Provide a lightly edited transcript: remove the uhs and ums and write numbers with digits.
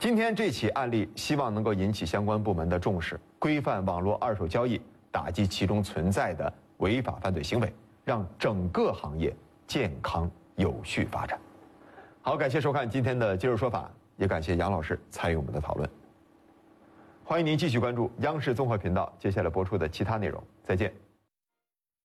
今天这起案例希望能够引起相关部门的重视，规范网络二手交易，打击其中存在的违法犯罪行为，让整个行业健康有序发展。好，感谢收看今天的今日说法，也感谢杨老师参与我们的讨论。欢迎您继续关注央视综合频道接下来播出的其他内容，再见。